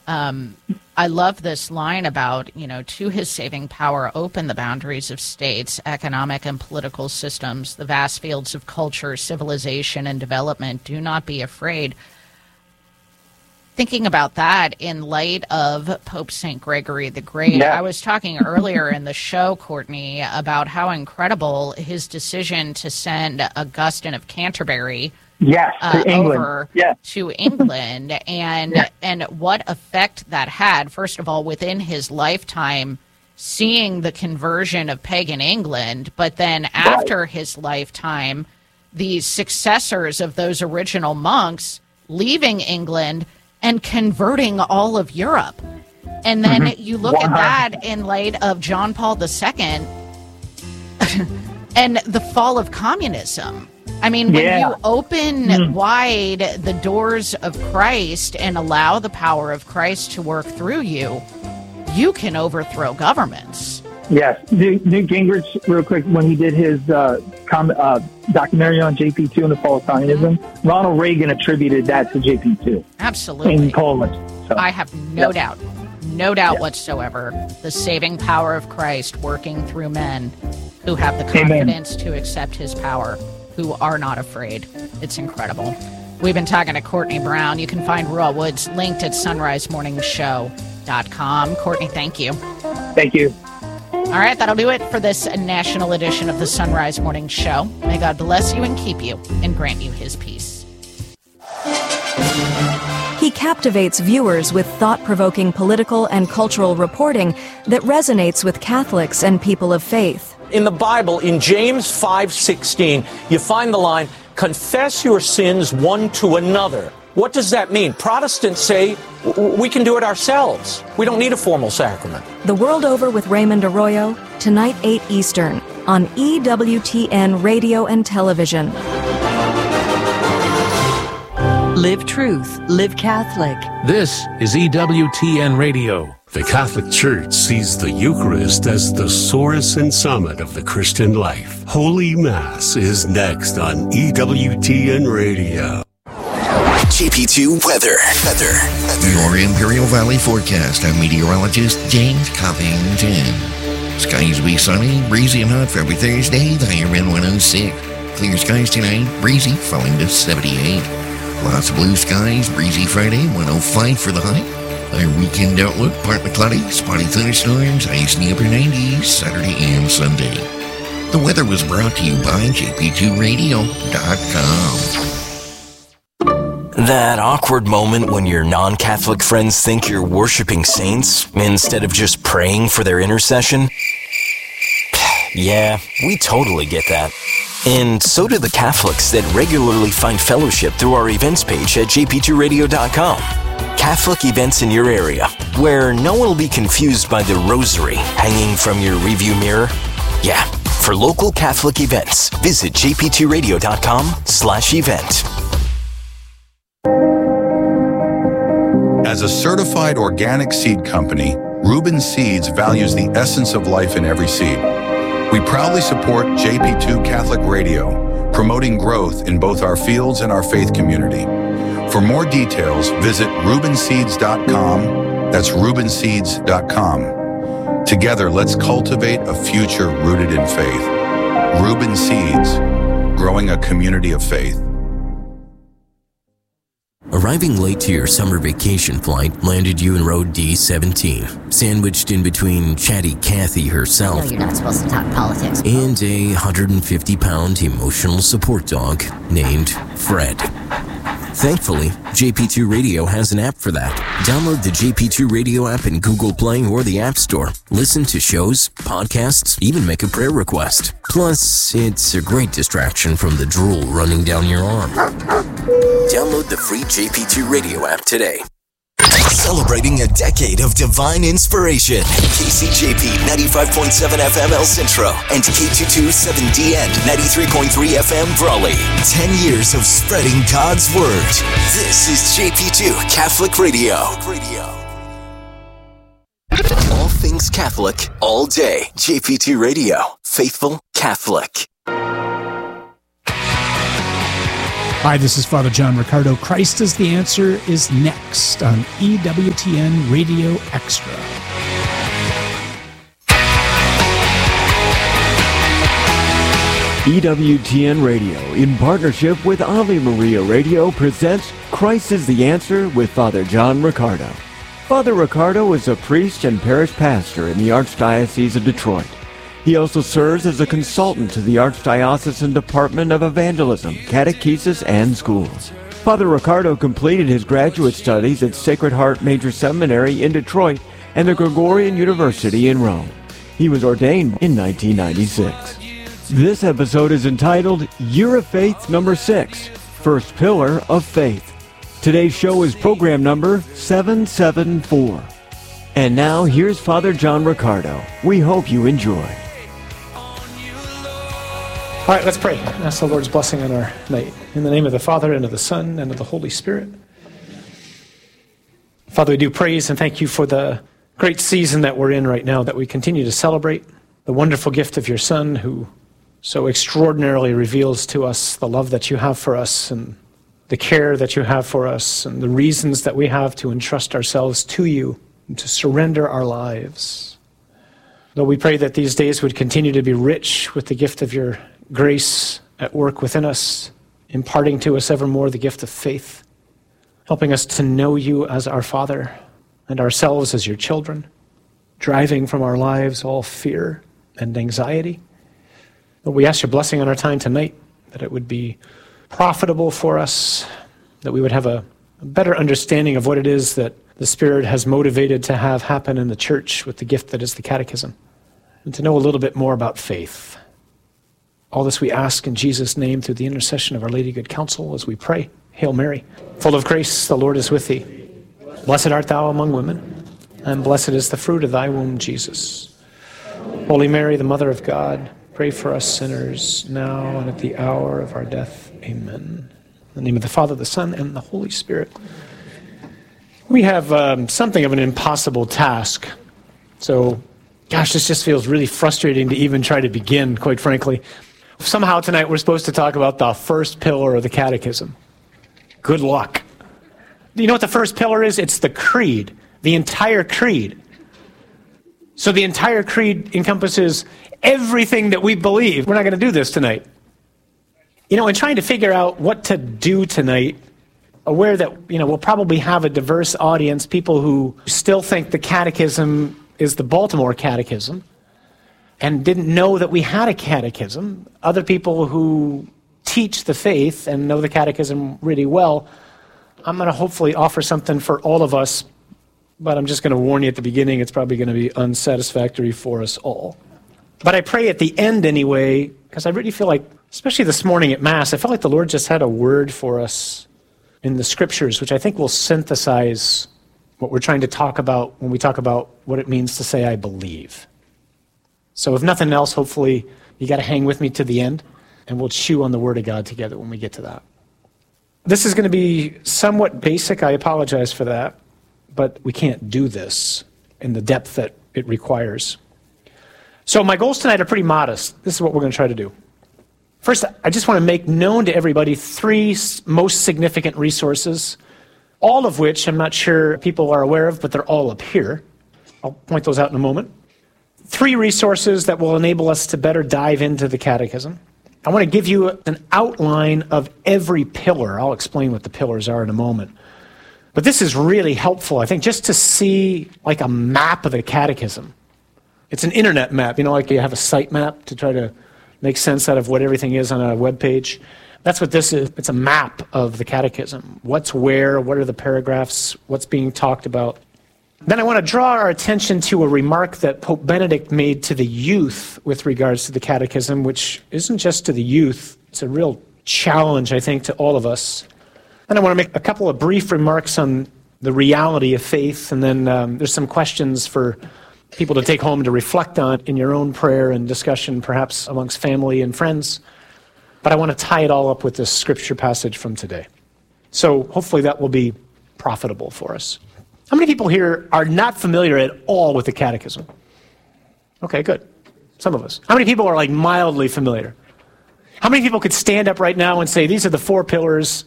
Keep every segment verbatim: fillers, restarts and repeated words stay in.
Um, I love this line about, you know, to his saving power open the boundaries of states, economic and political systems, the vast fields of culture, civilization, and development. Do not be afraid. Thinking about that in light of Pope Saint Gregory the Great, yeah. I was talking earlier in the show, Courtney, about how incredible his decision to send Augustine of Canterbury yes, to uh, England. over yeah. to England, and yeah. and what effect that had, first of all, within his lifetime, seeing the conversion of pagan England, but then after right. his lifetime, the successors of those original monks leaving England and converting all of Europe. And then mm-hmm. you look wow. at that in light of John Paul the Second and the fall of communism. I mean, when yeah. you open mm-hmm. wide the doors of Christ and allow the power of Christ to work through you, you can overthrow governments. Yes. Newt Gingrich, real quick, when he did his uh, com- uh, documentary on J P two and the fall of communism, mm-hmm. Ronald Reagan attributed that to J P two. Absolutely. In Poland. So, I have no yep. doubt, no doubt yep. whatsoever, the saving power of Christ working through men who have the confidence Amen. to accept his power, who are not afraid. It's incredible. We've been talking to Courtney Brown. You can find Raw Woods linked at sunrise morning show dot com. Courtney, thank you. Thank you. All right, that'll do it for this national edition of the Sunrise Morning Show. May God bless you and keep you and grant you his peace. He captivates viewers with thought-provoking political and cultural reporting that resonates with Catholics and people of faith. In the Bible, in James five sixteen, you find the line, confess your sins one to another. What does that mean? Protestants say we can do it ourselves. We don't need a formal sacrament. The World Over with Raymond Arroyo, tonight eight Eastern, on E W T N Radio and Television. Live truth, live Catholic. This is E W T N Radio. The Catholic Church sees the Eucharist as the source and summit of the Christian life. Holy Mass is next on E W T N Radio. J P two weather. Weather. Your Imperial Valley forecast. I'm meteorologist James Covington. Skies will be sunny, breezy and hot for every Thursday. The higher end one oh six. Clear skies tonight, breezy, falling to seventy-eight. Lots of blue skies, breezy Friday, one oh five for the high. Our weekend outlook, partly cloudy, spotty thunderstorms, ice in the upper nineties, Saturday and Sunday. The weather was brought to you by J P two radio dot com. That awkward moment when your non-Catholic friends think you're worshiping saints instead of just praying for their intercession? Yeah, we totally get that. And so do the Catholics that regularly find fellowship through our events page at J P two radio dot com. Catholic events in your area, where no one will be confused by the rosary hanging from your rearview mirror. Yeah, for local Catholic events, visit J P two radio dot com slash event. As a certified organic seed company, Reuben Seeds values the essence of life in every seed. We proudly support J P two Catholic Radio, promoting growth in both our fields and our faith community. For more details, visit Reuben Seeds dot com. That's Reuben Seeds dot com. Together, let's cultivate a future rooted in faith. Reuben Seeds, growing a community of faith. Arriving late to your summer vacation flight landed you in row D seventeen, sandwiched in between chatty Kathy herself. No, you're not supposed to talk politics. And a one hundred fifty pound emotional support dog named Fred. Thankfully, J P two Radio has an app for that. Download the J P two Radio app in Google Play or the App Store. Listen to shows, podcasts, even make a prayer request. Plus, it's a great distraction from the drool running down your arm. Download the free J P two Radio app today. Celebrating a decade of divine inspiration. K C J P ninety-five point seven F M El Centro and K two twenty-seven D N ninety-three point three F M Brawley. Ten years of spreading God's Word. This is J P two Catholic Radio. All things Catholic, all day. J P two Radio. Faithful Catholic. Hi, this is Father John Riccardo. Christ is the Answer is next on E W T N Radio Extra. E W T N Radio, in partnership with Ave Maria Radio, presents Christ is the Answer with Father John Riccardo. Father Riccardo is a priest and parish pastor in the Archdiocese of Detroit. He also serves as a consultant to the Archdiocesan Department of Evangelism, Catechesis, and Schools. Father Riccardo completed his graduate studies at Sacred Heart Major Seminary in Detroit and the Gregorian University in Rome. He was ordained in nineteen ninety-six. This episode is entitled Year of Faith Number six, First Pillar of Faith. Today's show is program number seven seven four. And now here's Father John Riccardo. We hope you enjoy. All right, let's pray. Ask the Lord's blessing on our night. In the name of the Father, and of the Son, and of the Holy Spirit. Father, we do praise and thank you for the great season that we're in right now, that we continue to celebrate the wonderful gift of your Son, who so extraordinarily reveals to us the love that you have for us, and the care that you have for us, and the reasons that we have to entrust ourselves to you and to surrender our lives. Lord, we pray that these days would continue to be rich with the gift of your grace at work within us, imparting to us evermore the gift of faith, helping us to know you as our Father and ourselves as your children, driving from our lives all fear and anxiety. Lord, we ask your blessing on our time tonight, that it would be profitable for us, that we would have a, a better understanding of what it is that the Spirit has motivated to have happen in the church with the gift that is the catechism, and to know a little bit more about faith. All this we ask in Jesus' name through the intercession of Our Lady Good Counsel as we pray. Hail Mary, full of grace, the Lord is with thee. Blessed art thou among women, and blessed is the fruit of thy womb, Jesus. Holy Mary, the Mother of God, pray for us sinners, now and at the hour of our death. Amen. In the name of the Father, the Son, and the Holy Spirit. We have um, something of an impossible task. So, gosh, this just feels really frustrating to even try to begin, quite frankly. Somehow tonight we're supposed to talk about the first pillar of the catechism. Good luck. Do you know what the first pillar is? It's the creed, the entire creed. So the entire creed encompasses everything that we believe. We're not going to do this tonight. You know, in trying to figure out what to do tonight, aware that, you know, we'll probably have a diverse audience, people who still think the catechism is the Baltimore Catechism and didn't know that we had a catechism. Other people who teach the faith and know the catechism really well. I'm going to hopefully offer something for all of us, but I'm just going to warn you at the beginning, it's probably going to be unsatisfactory for us all. But I pray at the end anyway, because I really feel like, especially this morning at Mass, I felt like the Lord just had a word for us in the Scriptures, which I think will synthesize what we're trying to talk about when we talk about what it means to say, I believe. So if nothing else, hopefully you got to hang with me to the end, and we'll chew on the Word of God together when we get to that. This is going to be somewhat basic. I apologize for that, but we can't do this in the depth that it requires. So my goals tonight are pretty modest. This is what we're going to try to do. First, I just want to make known to everybody three most significant resources, all of which I'm not sure people are aware of, but they're all up here. I'll point those out in a moment. Three resources that will enable us to better dive into the catechism. I want to give you an outline of every pillar. I'll explain what the pillars are in a moment. But this is really helpful, I think, just to see like a map of the catechism. It's an internet map, you know, like you have a site map to try to make sense out of what everything is on a web page. That's what this is. It's a map of the catechism. What's where, what are the paragraphs, what's being talked about. Then I want to draw our attention to a remark that Pope Benedict made to the youth with regards to the catechism, which isn't just to the youth. It's a real challenge, I think, to all of us. Then I want to make a couple of brief remarks on the reality of faith, and then um, there's some questions for people to take home to reflect on in your own prayer and discussion, perhaps amongst family and friends. But I want to tie it all up with this scripture passage from today. So hopefully that will be profitable for us. How many people here are not familiar at all with the catechism? Okay, good. Some of us. How many people are like mildly familiar? How many people could stand up right now and say, these are the four pillars?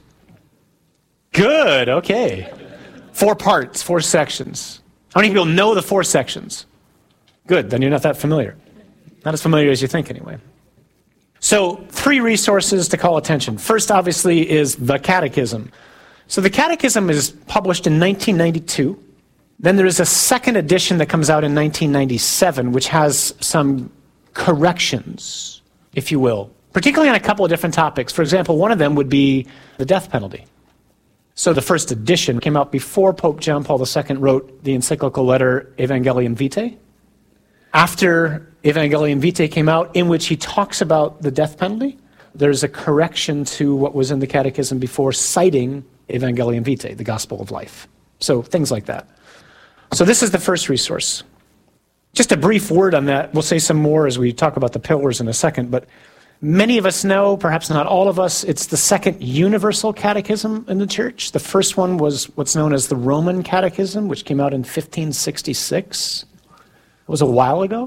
Good, okay. Four parts, four sections. How many people know the four sections? Good, then you're not that familiar. Not as familiar as you think, anyway. So, three resources to call attention. First, obviously, is the Catechism. So the Catechism is published in nineteen ninety-two. Then there is a second edition that comes out in nineteen ninety-seven, which has some corrections, if you will, particularly on a couple of different topics. For example, one of them would be the death penalty. So the first edition came out before Pope John Paul the Second wrote the encyclical letter Evangelium Vitae. After Evangelium Vitae came out, in which he talks about the death penalty, there's a correction to what was in the Catechism before, citing Evangelium Vitae, the Gospel of Life. So things like that. So this is the first resource. Just a brief word on that. We'll say some more as we talk about the pillars in a second, but many of us know, perhaps not all of us, it's the second universal catechism in the church. The first one was what's known as the Roman Catechism, which came out in fifteen sixty-six. It was a while ago.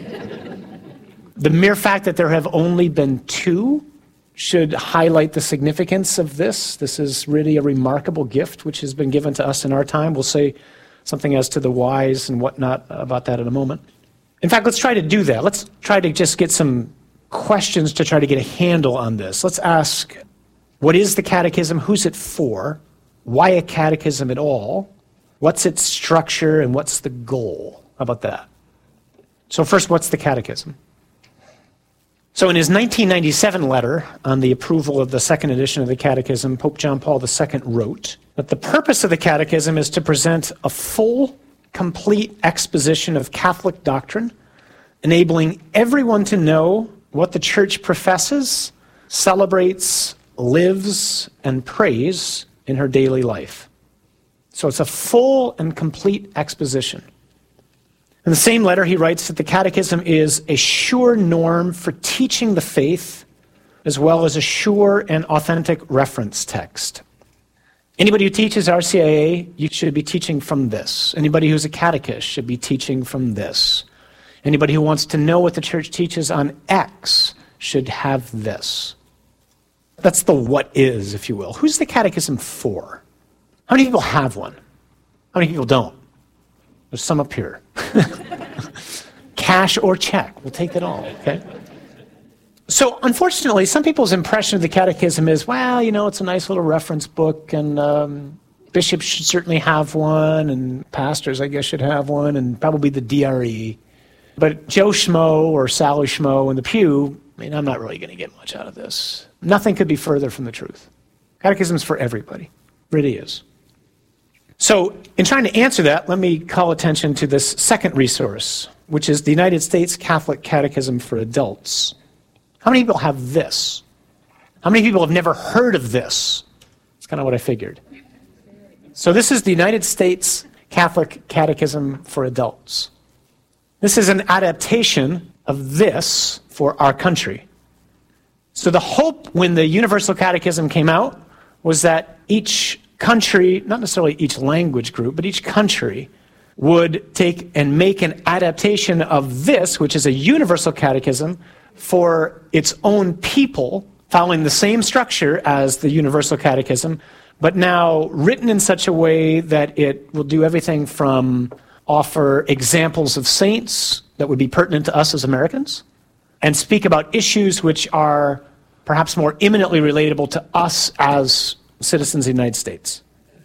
The mere fact that there have only been two should highlight the significance of this. This is really a remarkable gift which has been given to us in our time. We'll say something as to the whys and whatnot about that in a moment. In fact, let's try to do that. Let's try to just get some questions to try to get a handle on this. Let's ask, what is the catechism? Who's it for? Why a catechism at all? What's its structure and what's the goal? How about that? So first, what's the catechism? So in his nineteen ninety-seven letter on the approval of the second edition of the Catechism, Pope John Paul the Second wrote that the purpose of the Catechism is to present a full, complete exposition of Catholic doctrine, enabling everyone to know what the Church professes, celebrates, lives, and prays in her daily life. So it's a full and complete exposition. In the same letter, he writes that the Catechism is a sure norm for teaching the faith, as well as a sure and authentic reference text. Anybody who teaches R C I A, you should be teaching from this. Anybody who's a catechist should be teaching from this. Anybody who wants to know what the church teaches on X should have this. That's the what is, if you will. Who's the Catechism for? How many people have one? How many people don't? There's some up here. Cash or check, we'll take it all, okay? So, unfortunately, some people's impression of the Catechism is, well, you know, it's a nice little reference book, and um, bishops should certainly have one, and pastors, I guess, should have one, and probably the D R E. But Joe Schmo or Sally Schmo in the pew, I mean, I'm not really going to get much out of this. Nothing could be further from the truth. Catechism's for everybody. It really is. So, in trying to answer that, let me call attention to this second resource, which is the United States Catholic Catechism for Adults. How many people have this? How many people have never heard of this? That's kind of what I figured. So this is the United States Catholic Catechism for Adults. This is an adaptation of this for our country. So the hope when the Universal Catechism came out was that each country, not necessarily each language group, but each country would take and make an adaptation of this, which is a universal catechism, for its own people, following the same structure as the Universal Catechism, but now written in such a way that it will do everything from offer examples of saints that would be pertinent to us as Americans, and speak about issues which are perhaps more imminently relatable to us as citizens of the United States.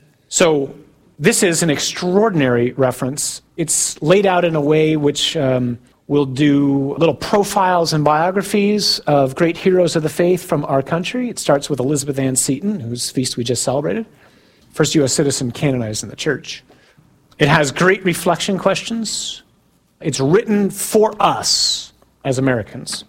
So this is an extraordinary reference. It's laid out in a way which um, will do little profiles and biographies of great heroes of the faith from our country. It starts with Elizabeth Ann Seton, whose feast we just celebrated, first U S citizen canonized in the church. It has great reflection questions. It's written for us as Americans.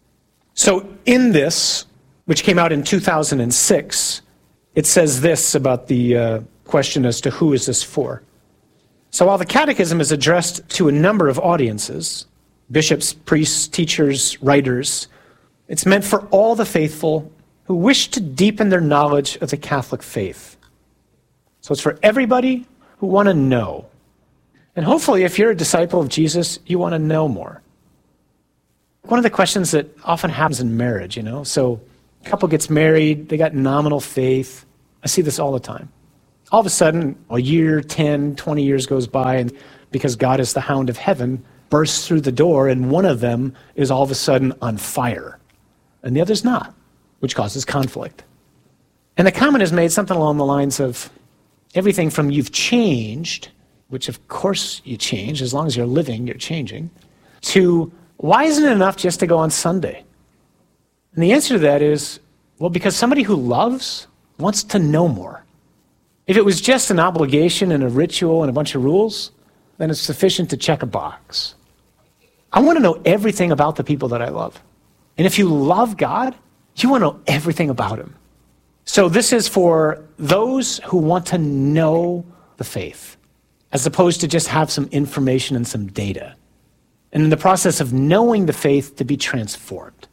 So in this, which came out in two thousand six, it says this about the uh, question as to who is this for. So while the Catechism is addressed to a number of audiences, bishops, priests, teachers, writers, it's meant for all the faithful who wish to deepen their knowledge of the Catholic faith. So it's for everybody who want to know. And hopefully, if you're a disciple of Jesus, you want to know more. One of the questions that often happens in marriage, you know, so a couple gets married, they got nominal faith. I see this all the time. All of a sudden, a year, ten, twenty years goes by, and because God is the hound of heaven, bursts through the door, and one of them is all of a sudden on fire, and the other's not, which causes conflict. And the comment is made something along the lines of everything from you've changed, which of course you change, as long as you're living, you're changing, to why isn't it enough just to go on Sunday? And the answer to that is, well, because somebody who loves wants to know more. If it was just an obligation and a ritual and a bunch of rules, then it's sufficient to check a box. I want to know everything about the people that I love. And if you love God, you want to know everything about him. So this is for those who want to know the faith, as opposed to just have some information and some data. And in the process of knowing the faith, to be transformed.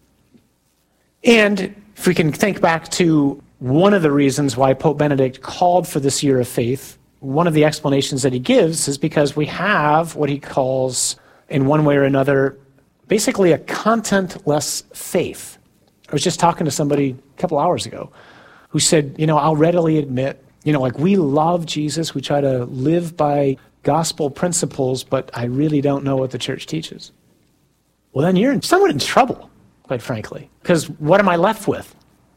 And if we can think back to one of the reasons why Pope Benedict called for this year of faith, one of the explanations that he gives is because we have what he calls, in one way or another, basically a content-less faith. I was just talking to somebody a couple hours ago who said, you know, I'll readily admit, you know, like we love Jesus, we try to live by gospel principles, but I really don't know what the church teaches. Well, then you're somewhat in trouble, quite frankly, because what am I left with?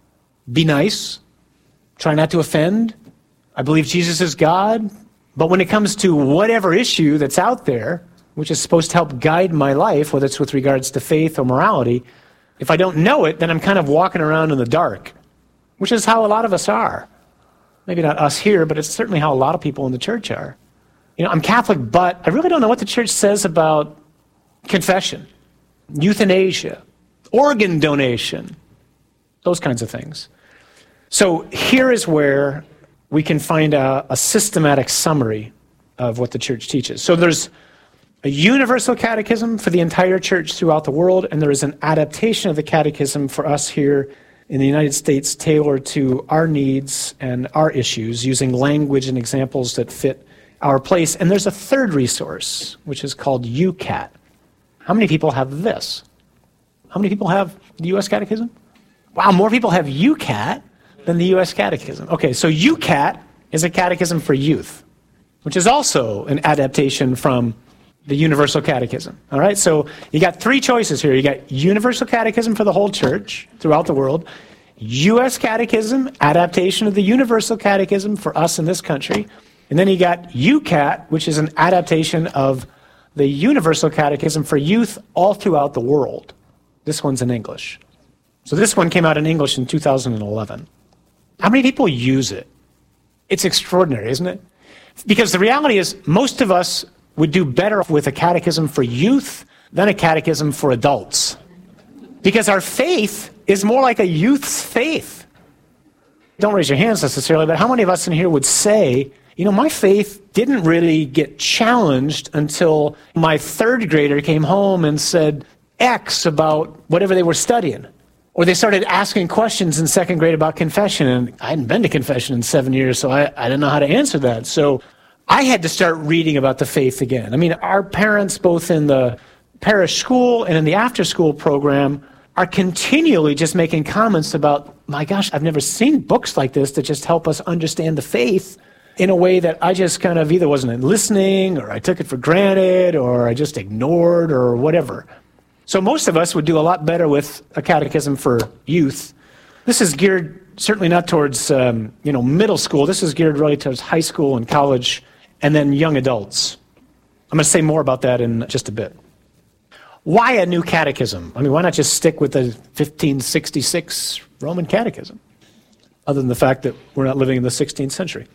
Be nice, try not to offend, I believe Jesus is God, but when it comes to whatever issue that's out there, which is supposed to help guide my life, whether it's with regards to faith or morality, if I don't know it, then I'm kind of walking around in the dark, which is how a lot of us are. Maybe not us here, but it's certainly how a lot of people in the church are. You know, I'm Catholic, but I really don't know what the church says about confession, euthanasia, organ donation, those kinds of things. So here is where we can find a, a systematic summary of what the church teaches. So there's a universal catechism for the entire church throughout the world, and there is an adaptation of the catechism for us here in the United States tailored to our needs and our issues, using language and examples that fit our place. And there's a third resource, which is called U CAT. How many people have this? How many people have the U S Catechism? Wow, more people have U CAT than the U S Catechism. Okay, so U CAT is a catechism for youth, which is also an adaptation from the Universal Catechism. All right, so you got three choices here. You got Universal Catechism for the whole church throughout the world, U S Catechism, adaptation of the Universal Catechism for us in this country, and then you got U CAT, which is an adaptation of the Universal Catechism for youth all throughout the world. This one's in English. So this one came out in English in two thousand eleven. How many people use it? It's extraordinary, isn't it? Because the reality is most of us would do better with a catechism for youth than a catechism for adults. Because our faith is more like a youth's faith. Don't raise your hands necessarily, but how many of us in here would say, you know, my faith didn't really get challenged until my third grader came home and said X about whatever they were studying. Or they started asking questions in second grade about confession, and I hadn't been to confession in seven years, so I, I didn't know how to answer that. So I had to start reading about the faith again. I mean, our parents, both in the parish school and in the after-school program, are continually just making comments about, my gosh, I've never seen books like this that just help us understand the faith in a way that I just kind of either wasn't listening, or I took it for granted, or I just ignored, or whatever. So most of us would do a lot better with a catechism for youth. This is geared certainly not towards um, you know, middle school. This is geared really towards high school and college, and then young adults. I'm going to say more about that in just a bit. Why a new catechism? I mean, why not just stick with the fifteen sixty-six Roman Catechism, other than the fact that we're not living in the sixteenth century?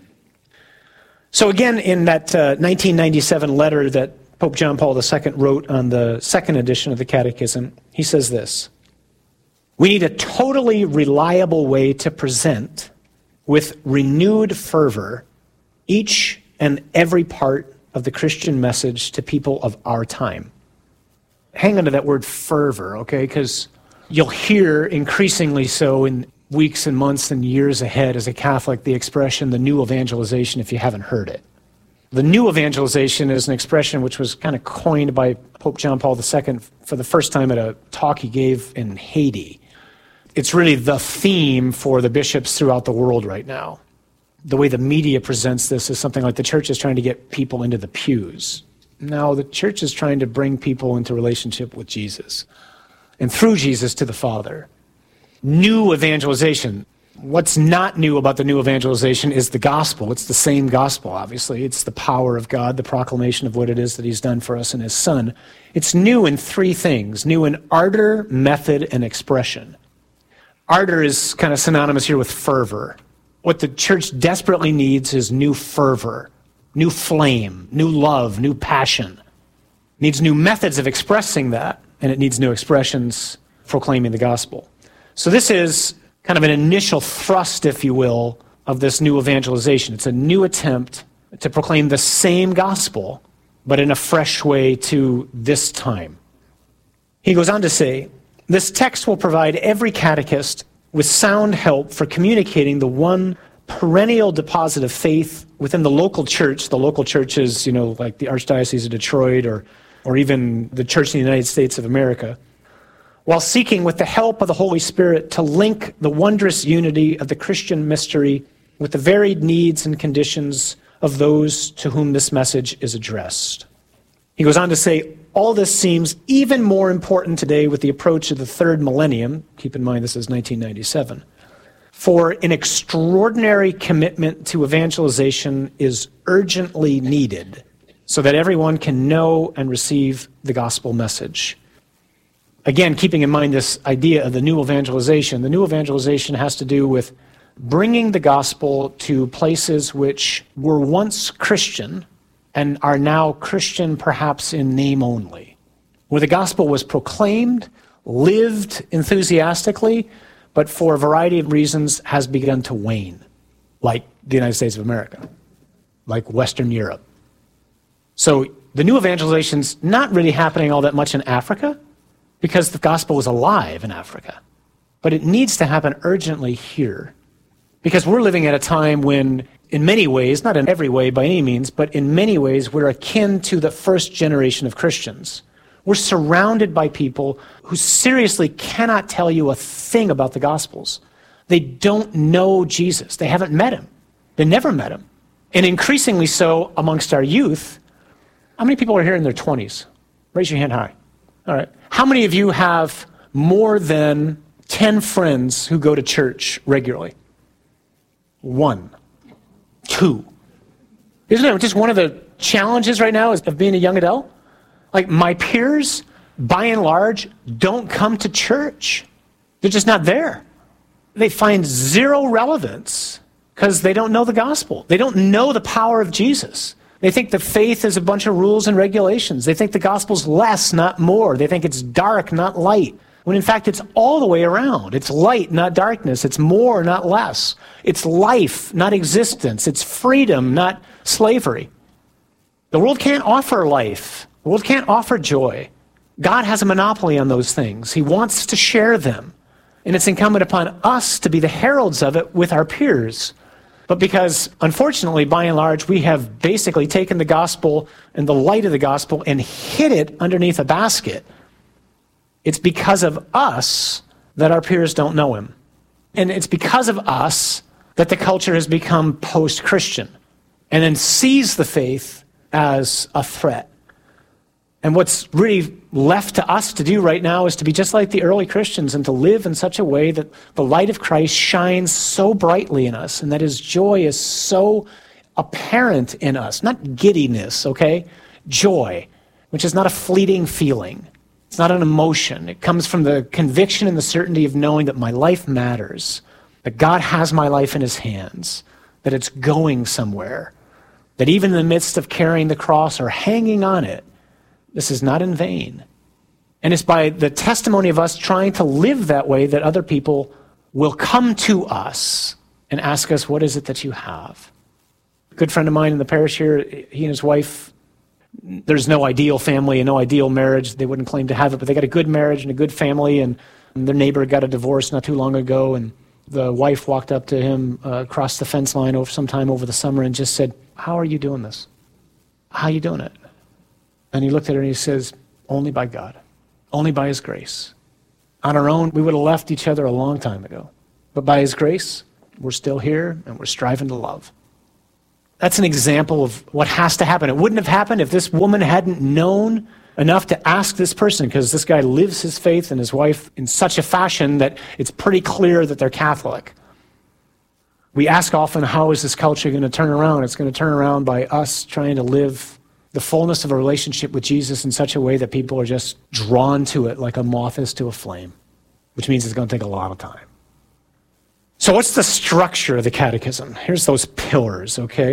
So again, in that uh, nineteen ninety-seven letter that Pope John Paul the Second wrote on the second edition of the Catechism, he says this: we need a totally reliable way to present with renewed fervor each and every part of the Christian message to people of our time. Hang on to that word fervor, okay? Because you'll hear increasingly so in weeks and months and years ahead as a Catholic the expression, the new evangelization, if you haven't heard it. The new evangelization is an expression which was kind of coined by Pope John Paul the Second for the first time at a talk he gave in Haiti. It's really the theme for the bishops throughout the world right now. The way the media presents this is something like the church is trying to get people into the pews. Now the church is trying to bring people into relationship with Jesus, and through Jesus to the Father. New evangelization. What's not new about the new evangelization is the gospel. It's the same gospel, obviously. It's the power of God, the proclamation of what it is that he's done for us in his Son. It's new in three things. New in ardor, method, and expression. Ardor is kind of synonymous here with fervor. What the church desperately needs is new fervor, new flame, new love, new passion. It needs new methods of expressing that, and it needs new expressions proclaiming the gospel. So this is kind of an initial thrust, if you will, of this new evangelization. It's a new attempt to proclaim the same gospel, but in a fresh way to this time. He goes on to say, this text will provide every catechist with sound help for communicating the one perennial deposit of faith within the local church. The local churches, you know, like the Archdiocese of Detroit or, or even the Church in the United States of America, while seeking with the help of the Holy Spirit to link the wondrous unity of the Christian mystery with the varied needs and conditions of those to whom this message is addressed. He goes on to say, all this seems even more important today with the approach of the third millennium. Keep in mind this is nineteen ninety-seven. For an extraordinary commitment to evangelization is urgently needed so that everyone can know and receive the gospel message. Again, keeping in mind this idea of the new evangelization, the new evangelization has to do with bringing the gospel to places which were once Christian and are now Christian perhaps in name only, where the gospel was proclaimed, lived enthusiastically, but for a variety of reasons has begun to wane, like the United States of America, like Western Europe. So the new evangelization's not really happening all that much in Africa, because the gospel is alive in Africa. But it needs to happen urgently here. Because we're living at a time when, in many ways, not in every way by any means, but in many ways, we're akin to the first generation of Christians. We're surrounded by people who seriously cannot tell you a thing about the Gospels. They don't know Jesus. They haven't met him. They never met him. And increasingly so amongst our youth. How many people are here in their twenties? Raise your hand high. All right. How many of you have more than ten friends who go to church regularly? One. Two. Isn't it just one of the challenges right now of being a young adult? Like, my peers, by and large, don't come to church. They're just not there. They find zero relevance because they don't know the gospel. They don't know the power of Jesus. They think the faith is a bunch of rules and regulations. They think the gospel's less, not more. They think it's dark, not light. When in fact it's all the way around. It's light, not darkness. It's more, not less. It's life, not existence. It's freedom, not slavery. The world can't offer life. The world can't offer joy. God has a monopoly on those things. He wants to share them. And it's incumbent upon us to be the heralds of it with our peers. But because, unfortunately, by and large, we have basically taken the gospel and the light of the gospel and hid it underneath a basket, it's because of us that our peers don't know him. And it's because of us that the culture has become post-Christian and then sees the faith as a threat. And what's really left to us to do right now is to be just like the early Christians and to live in such a way that the light of Christ shines so brightly in us and that his joy is so apparent in us. Not giddiness, okay? Joy, which is not a fleeting feeling. It's not an emotion. It comes from the conviction and the certainty of knowing that my life matters, that God has my life in his hands, that it's going somewhere, that even in the midst of carrying the cross or hanging on it, this is not in vain. And it's by the testimony of us trying to live that way that other people will come to us and ask us, what is it that you have? A good friend of mine in the parish here, he and his wife, there's no ideal family and no ideal marriage. They wouldn't claim to have it, but they got a good marriage and a good family, and their neighbor got a divorce not too long ago, and the wife walked up to him uh, across the fence line over sometime over the summer and just said, how are you doing this? How are you doing it? And he looked at her and he says, Only by God. Only by his grace. On our own, we would have left each other a long time ago. But by his grace, we're still here and we're striving to love. That's an example of what has to happen. It wouldn't have happened if this woman hadn't known enough to ask this person, because this guy lives his faith and his wife in such a fashion that it's pretty clear that they're Catholic. We ask often, how is this culture going to turn around? It's going to turn around by us trying to live the fullness of a relationship with Jesus in such a way that people are just drawn to it like a moth is to a flame, which means it's going to take a lot of time. So what's the structure of the catechism? Here's those pillars, okay?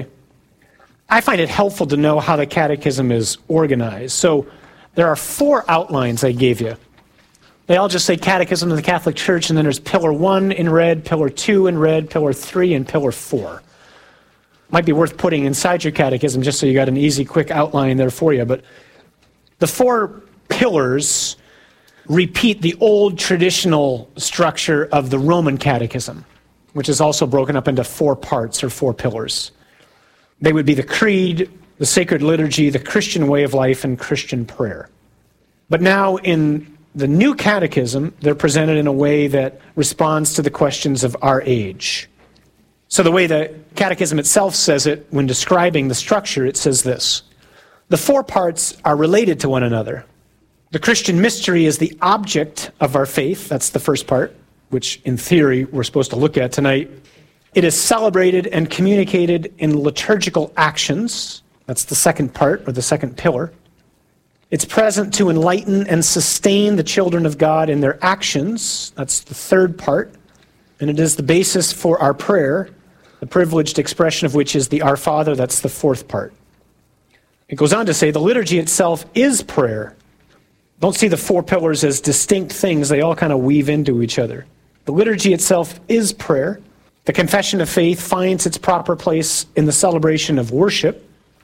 I find it helpful to know how the catechism is organized. So there are four outlines I gave you. They all just say Catechism of the Catholic Church, and then there's Pillar one in red, Pillar two in red, Pillar three, and Pillar four. Might be worth putting inside your catechism just so you got an easy, quick outline there for you. But the four pillars repeat the old traditional structure of the Roman Catechism, which is also broken up into four parts or four pillars. They would be the Creed, the Sacred Liturgy, the Christian way of life, and Christian prayer. But now in the New Catechism, they're presented in a way that responds to the questions of our age. So the way the Catechism itself says it, when describing the structure, it says this: the four parts are related to one another. The Christian mystery is the object of our faith. That's the first part, which in theory we're supposed to look at tonight. It is celebrated and communicated in liturgical actions. That's the second part, or the second pillar. It's present to enlighten and sustain the children of God in their actions. That's the third part. And it is the basis for our prayer, the privileged expression of which is the Our Father. That's the fourth part. It goes on to say the liturgy itself is prayer. Don't see the four pillars as distinct things. They all kind of weave into each other. The liturgy itself is prayer. The confession of faith finds its proper place in the celebration of worship.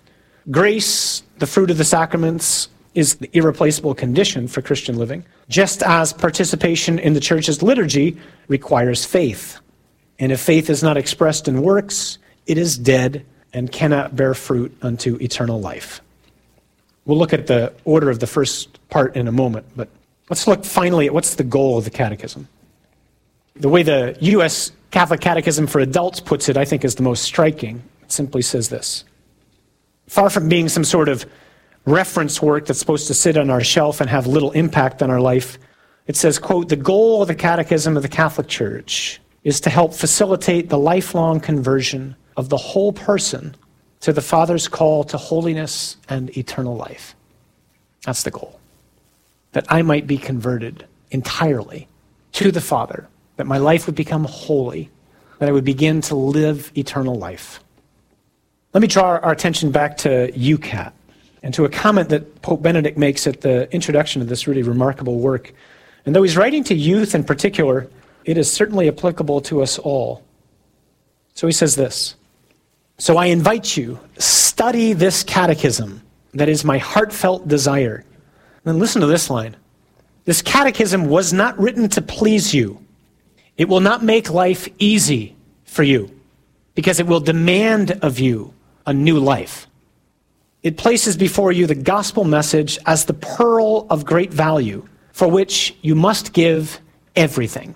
Grace, the fruit of the sacraments, is the irreplaceable condition for Christian living, just as participation in the church's liturgy requires faith. And if faith is not expressed in works, it is dead and cannot bear fruit unto eternal life. We'll look at the order of the first part in a moment, but let's look finally at what's the goal of the catechism. The way the U S Catholic Catechism for Adults puts it, I think, is the most striking. It simply says this: far from being some sort of reference work that's supposed to sit on our shelf and have little impact on our life, it says, quote, the goal of the Catechism of the Catholic Church is to help facilitate the lifelong conversion of the whole person to the Father's call to holiness and eternal life. That's the goal. That I might be converted entirely to the Father, that my life would become holy, that I would begin to live eternal life. Let me draw our attention back to U CAT and to a comment that Pope Benedict makes at the introduction of this really remarkable work. And though he's writing to youth in particular, it is certainly applicable to us all. So he says this: so I invite you, study this catechism. That is my heartfelt desire. And then listen to this line: this catechism was not written to please you. It will not make life easy for you, because it will demand of you a new life. It places before you the gospel message as the pearl of great value, for which you must give everything.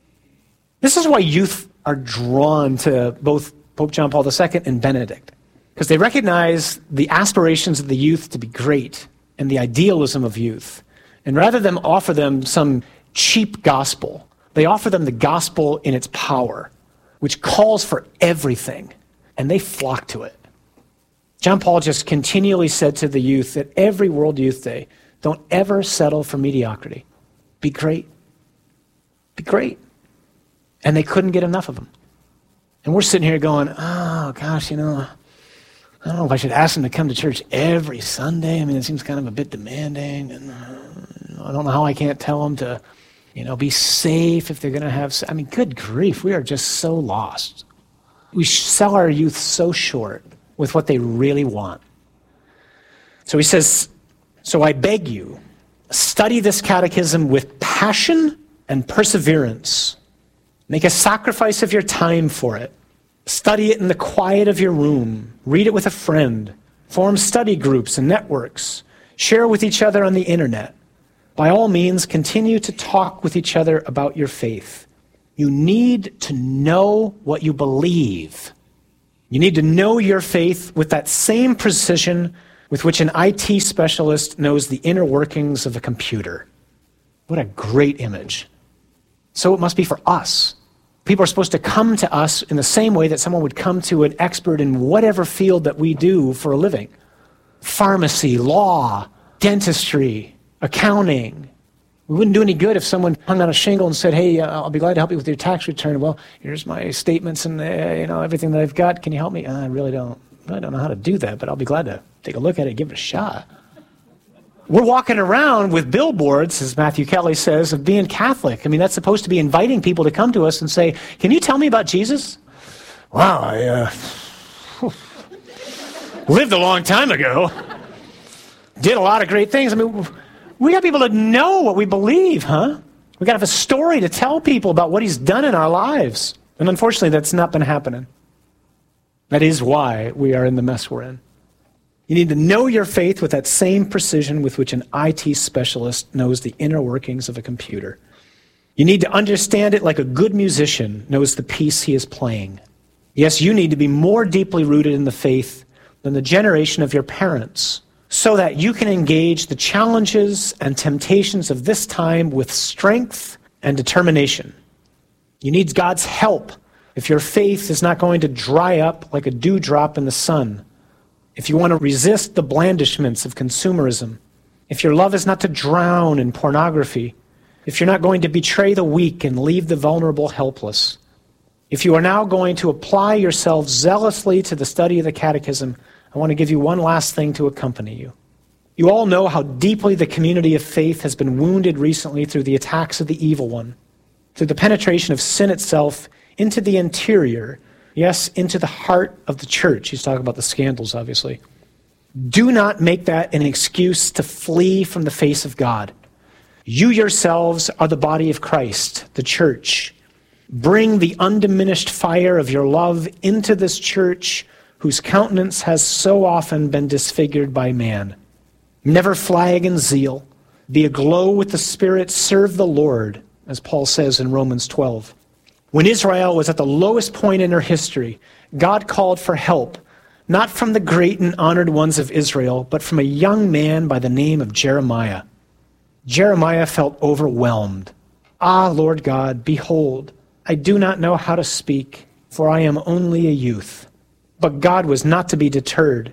This is why youth are drawn to both Pope John Paul the Second and Benedict, because they recognize the aspirations of the youth to be great and the idealism of youth. And rather than offer them some cheap gospel, they offer them the gospel in its power, which calls for everything, and they flock to it. John Paul just continually said to the youth at every World Youth Day, don't ever settle for mediocrity. Be great. Be great. And they couldn't get enough of him. And we're sitting here going, oh, gosh, you know, I don't know if I should ask them to come to church every Sunday. I mean, it seems kind of a bit demanding. And uh, I don't know how I can't tell them to, you know, be safe if they're going to have, I mean, good grief, we are just so lost. We sell our youth so short with what they really want. So he says, so I beg you, study this catechism with passion and perseverance. Make a sacrifice of your time for it. Study it in the quiet of your room. Read it with a friend. Form study groups and networks. Share with each other on the internet. By all means, continue to talk with each other about your faith. You need to know what you believe. You need to know your faith with that same precision with which an I T specialist knows the inner workings of a computer. What a great image. So it must be for us. People are supposed to come to us in the same way that someone would come to an expert in whatever field that we do for a living. Pharmacy, law, dentistry, accounting. We wouldn't do any good if someone hung on a shingle and said, hey, uh, I'll be glad to help you with your tax return. Well, here's my statements and uh, you know everything that I've got. Can you help me? Uh, I really don't, really don't know how to do that, but I'll be glad to take a look at it and give it a shot. We're walking around with billboards, as Matthew Kelly says, of being Catholic. I mean, that's supposed to be inviting people to come to us and say, can you tell me about Jesus? Wow, I uh, lived a long time ago. Did a lot of great things. I mean, we got people to know what we believe, huh? We got to have a story to tell people about what he's done in our lives. And unfortunately, that's not been happening. That is why we are in the mess we're in. You need to know your faith with that same precision with which an I T specialist knows the inner workings of a computer. You need to understand it like a good musician knows the piece he is playing. Yes, you need to be more deeply rooted in the faith than the generation of your parents, so that you can engage the challenges and temptations of this time with strength and determination. You need God's help if your faith is not going to dry up like a dewdrop in the sun. If you want to resist the blandishments of consumerism, if your love is not to drown in pornography, if you're not going to betray the weak and leave the vulnerable helpless, if you are now going to apply yourself zealously to the study of the Catechism, I want to give you one last thing to accompany you. You all know how deeply the community of faith has been wounded recently through the attacks of the evil one, through the penetration of sin itself into the interior, yes, into the heart of the church. He's talking about the scandals, obviously. Do not make that an excuse to flee from the face of God. You yourselves are the body of Christ, the church. Bring the undiminished fire of your love into this church, whose countenance has so often been disfigured by man. Never flag in zeal. Be aglow with the Spirit. Serve the Lord, as Paul says in Romans twelve. When Israel was at the lowest point in her history, God called for help, not from the great and honored ones of Israel, but from a young man by the name of Jeremiah. Jeremiah felt overwhelmed. Ah, Lord God, behold, I do not know how to speak, for I am only a youth. But God was not to be deterred.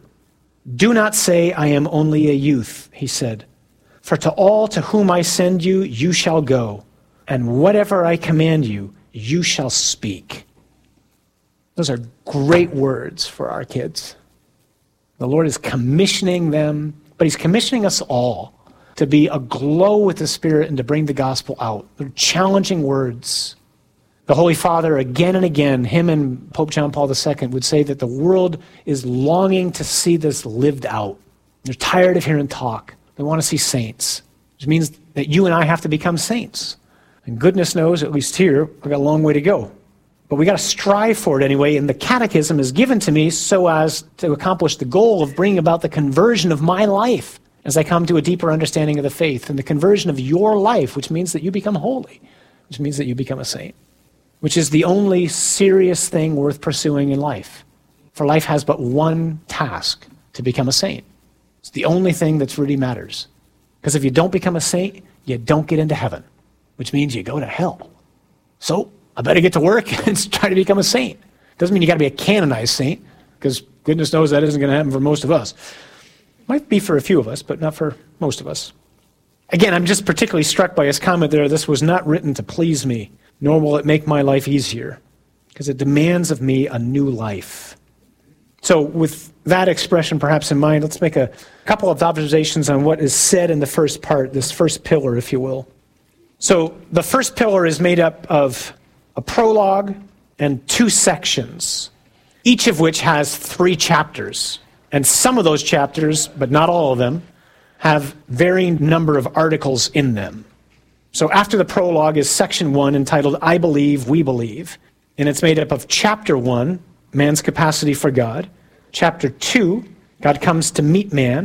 Do not say, I am only a youth, he said. For to all to whom I send you, you shall go, and whatever I command you, you shall speak. Those are great words for our kids. The Lord is commissioning them, but he's commissioning us all to be aglow with the Spirit and to bring the gospel out. They're challenging words. The Holy Father, again and again, him and Pope John Paul the Second would say that the world is longing to see this lived out. They're tired of hearing talk. They want to see saints, which means that you and I have to become saints. And goodness knows, at least here, we've got a long way to go. But we got to strive for it anyway, and the Catechism is given to me so as to accomplish the goal of bringing about the conversion of my life as I come to a deeper understanding of the faith, and the conversion of your life, which means that you become holy, which means that you become a saint, which is the only serious thing worth pursuing in life. For life has but one task, to become a saint. It's the only thing that really matters. Because if you don't become a saint, you don't get into heaven, which means you go to hell. So I better get to work and try to become a saint. Doesn't mean you got to be a canonized saint, because goodness knows that isn't going to happen for most of us. Might be for a few of us, but not for most of us. Again, I'm just particularly struck by his comment there, this was not written to please me, nor will it make my life easier, because it demands of me a new life. So with that expression perhaps in mind, let's make a couple of observations on what is said in the first part, this first pillar, if you will. So the first pillar is made up of a prologue and two sections, each of which has three chapters. And some of those chapters, but not all of them, have varying number of articles in them. So after the prologue is section one entitled, I Believe, We Believe. And it's made up of chapter one, man's capacity for God. Chapter two, God comes to meet man.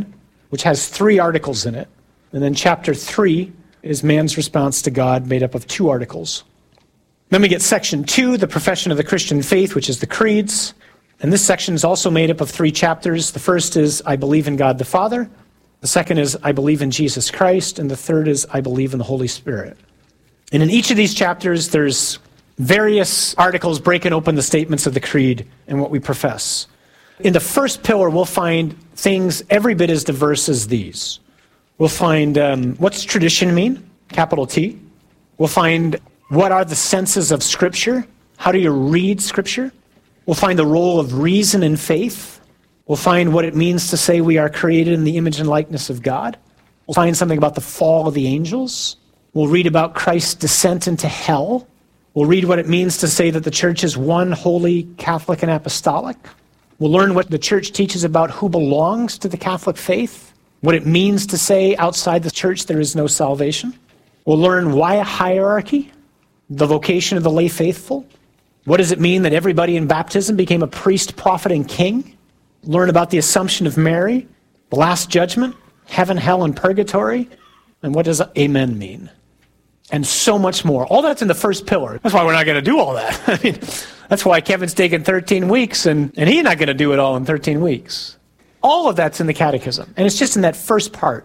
which has three articles in it. And then chapter three is man's response to God, made up of two articles. Then we get section two, the profession of the Christian faith, which is the creeds. And this section is also made up of three chapters. The first is, I believe in God the Father. The second is, I believe in Jesus Christ. And the third is, I believe in the Holy Spirit. And in each of these chapters, there's various articles breaking open the statements of the creed and what we profess. In the first pillar, we'll find things every bit as diverse as these. We'll find um, what's tradition mean, capital T. We'll find what are the senses of Scripture. How do you read Scripture? We'll find the role of reason in faith. We'll find what it means to say we are created in the image and likeness of God. We'll find something about the fall of the angels. We'll read about Christ's descent into hell. We'll read what it means to say that the church is one, holy, Catholic, and apostolic. We'll learn what the church teaches about who belongs to the Catholic faith, what it means to say outside the church there is no salvation. We'll learn why a hierarchy, the vocation of the lay faithful. What does it mean that everybody in baptism became a priest, prophet, and king? Learn about the Assumption of Mary, the Last Judgment, heaven, hell, and purgatory. And what does amen mean? And so much more. All that's in the first pillar. That's why we're not going to do all that. I mean, that's why Kevin's taking thirteen weeks, and, and he's not going to do it all in thirteen weeks. All of that's in the catechism, and it's just in that first part.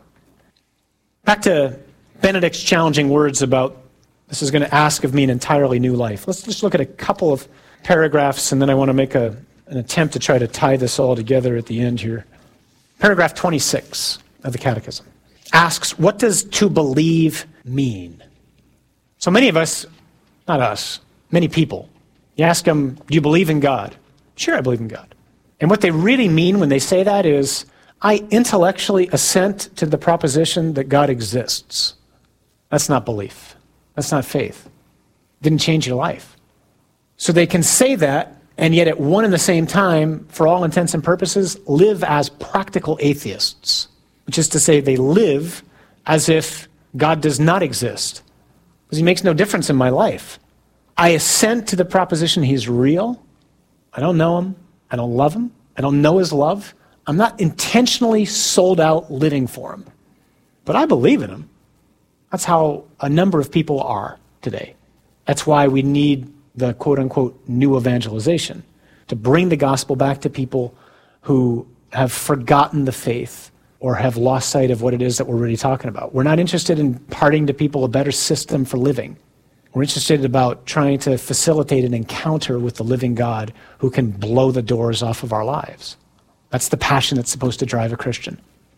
Back to Benedict's challenging words about this is going to ask of me an entirely new life. Let's just look at a couple of paragraphs, and then I want to make a, an attempt to try to tie this all together at the end here. Paragraph twenty-six of the catechism asks, what does to believe mean? So many of us, not us, many people, you ask them, do you believe in God? Sure, I believe in God. And what they really mean when they say that is, I intellectually assent to the proposition that God exists. That's not belief. That's not faith. It didn't change your life. So they can say that, and yet at one and the same time, for all intents and purposes, live as practical atheists, which is to say they live as if God does not exist, because he makes no difference in my life. I assent to the proposition he's real. I don't know him. I don't love him. I don't know his love. I'm not intentionally sold out living for him. But I believe in him. That's how a number of people are today. That's why we need the quote-unquote new evangelization, to bring the gospel back to people who have forgotten the faith or have lost sight of what it is that we're really talking about. We're not interested in imparting to people a better system for living. We're interested about trying to facilitate an encounter with the living God who can blow the doors off of our lives. That's the passion that's supposed to drive a Christian.